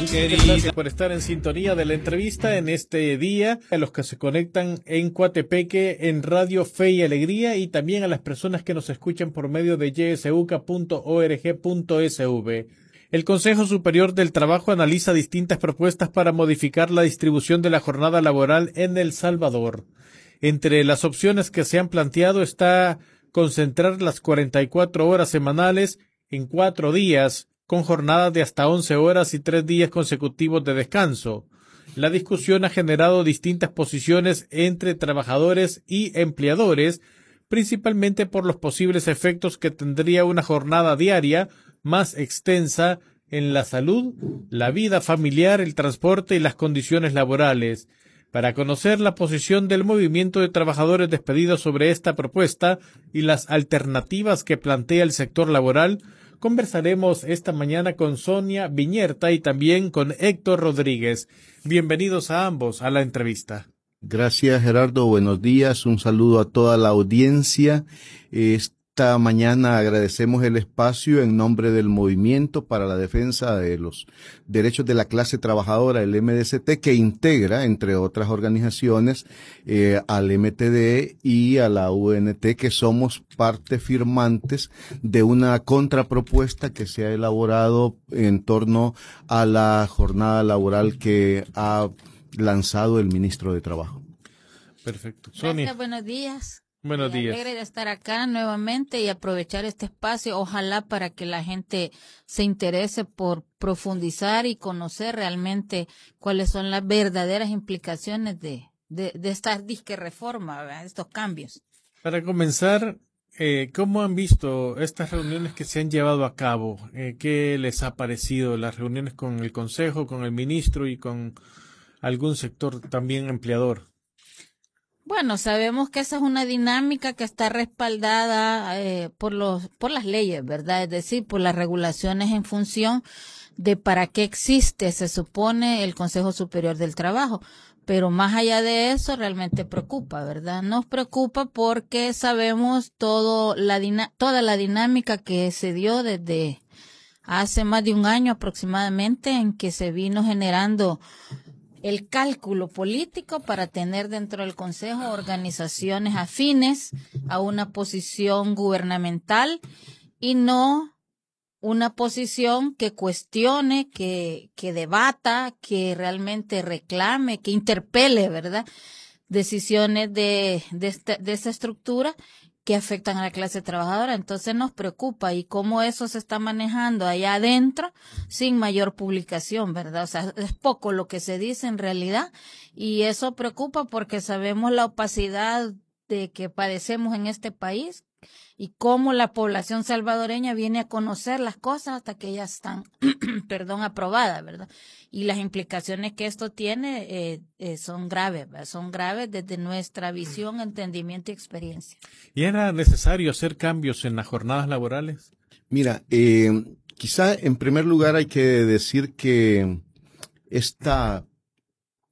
Muchas gracias por estar en sintonía de la entrevista en este día, a los que se conectan en Coatepeque en Radio Fe y Alegría y también a las personas que nos escuchan por medio de ysuca.org.sv. El Consejo Superior del Trabajo analiza distintas propuestas para modificar la distribución de la jornada laboral en El Salvador. Entre las opciones que se han planteado está concentrar las 44 horas semanales en 4 días, con jornadas de hasta 11 horas y 3 días consecutivos de descanso. La discusión ha generado distintas posiciones entre trabajadores y empleadores, principalmente por los posibles efectos que tendría una jornada diaria más extensa en la salud, la vida familiar, el transporte y las condiciones laborales. Para conocer la posición del movimiento de trabajadores despedidos sobre esta propuesta y las alternativas que plantea el sector laboral, conversaremos esta mañana con Sonia Viñerta y también con Héctor Rodríguez. Bienvenidos a ambos a la entrevista. Gracias, Gerardo. Buenos días. Un saludo a toda la audiencia. Esta mañana agradecemos el espacio en nombre del Movimiento para la Defensa de los Derechos de la Clase Trabajadora, el MDCT, que integra, entre otras organizaciones, al MTD y a la UNT, que somos parte firmantes de una contrapropuesta que se ha elaborado en torno a la jornada laboral que ha lanzado el ministro de Trabajo. Perfecto. Sonia. Gracias, buenos días. Buenos días. Alegre de estar acá nuevamente y aprovechar este espacio, ojalá para que la gente se interese por profundizar y conocer realmente cuáles son las verdaderas implicaciones de esta disque reforma, ¿verdad? Estos cambios. Para comenzar, ¿cómo han visto estas reuniones que se han llevado a cabo? ¿Qué les ha parecido las reuniones con el Consejo, con el ministro y con algún sector también empleador? Bueno, sabemos que esa es una dinámica que está respaldada por las leyes, ¿verdad? Es decir, por las regulaciones en función de para qué existe, se supone, el Consejo Superior del Trabajo. Pero más allá de eso, realmente preocupa, ¿verdad? Nos preocupa porque sabemos toda la dinámica que se dio desde hace más de un año aproximadamente, en que se vino generando el cálculo político para tener dentro del Consejo organizaciones afines a una posición gubernamental y no una posición que cuestione, que debata, que realmente reclame, que interpele, ¿verdad? Decisiones de esa estructura que afectan a la clase trabajadora. Entonces nos preocupa y cómo eso se está manejando allá adentro sin mayor publicación, ¿verdad? O sea, es poco lo que se dice en realidad y eso preocupa porque sabemos la opacidad de que padecemos en este país y cómo la población salvadoreña viene a conocer las cosas hasta que ya están, aprobadas, ¿verdad? Y las implicaciones que esto tiene son graves, ¿verdad? Son graves desde nuestra visión, entendimiento y experiencia. ¿Y era necesario hacer cambios en las jornadas laborales? Mira, quizá en primer lugar hay que decir que esta